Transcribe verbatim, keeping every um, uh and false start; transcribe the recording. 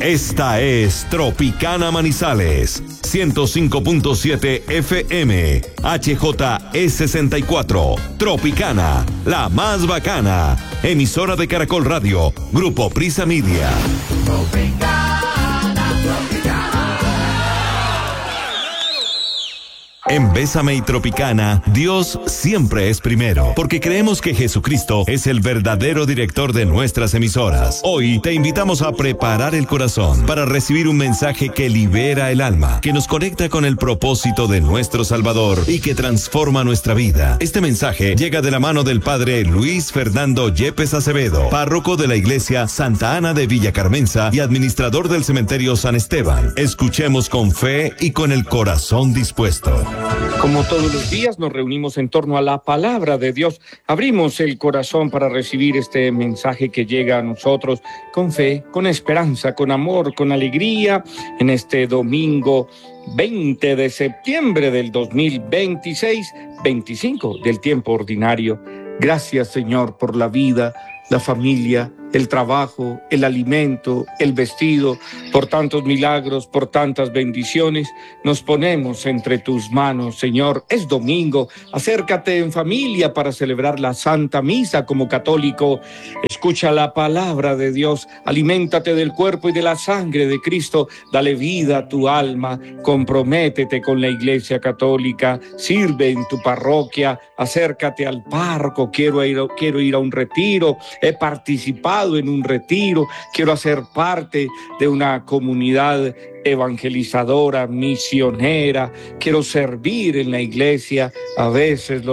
Esta es Tropicana Manizales, ciento cinco punto siete F M, H J E sesenta y cuatro. Tropicana, la más bacana. Emisora de Caracol Radio, Grupo Prisa Media. Tropicana, Tropicana. En Bésame y Tropicana, Dios siempre es primero, porque creemos que Jesucristo es el verdadero director de nuestras emisoras. Hoy te invitamos a preparar el corazón para recibir un mensaje que libera el alma, que nos conecta con el propósito de nuestro Salvador y que transforma nuestra vida. Este mensaje llega de la mano del Padre Luis Fernando Yepes Acevedo, párroco de la Iglesia Santa Ana de Villa Carmenza y administrador del Cementerio San Esteban. Escuchemos con fe y con el corazón dispuesto. Como todos los días nos reunimos en torno a la palabra de Dios. Abrimos el corazón para recibir este mensaje que llega a nosotros con fe, con esperanza, con amor, con alegría en este domingo veinte de septiembre del dos mil veintiséis, veinticinco del tiempo ordinario. Gracias, Señor, por la vida, la familia, el trabajo, el alimento, el vestido, por tantos milagros, por tantas bendiciones. Nos ponemos entre tus manos, Señor. Es domingo, acércate en familia para celebrar la Santa Misa como católico. Escucha la palabra de Dios, aliméntate del cuerpo y de la sangre de Cristo, dale vida a tu alma, comprométete con la Iglesia Católica, sirve en tu parroquia, acércate al párroco, quiero ir, quiero ir a un retiro, he participado en un retiro, quiero hacer parte de una comunidad evangelizadora, misionera, quiero servir en la iglesia. A veces los